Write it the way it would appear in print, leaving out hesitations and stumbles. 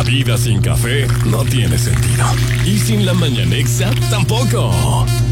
La vida sin café no tiene sentido. Y sin la Mañanexa, tampoco.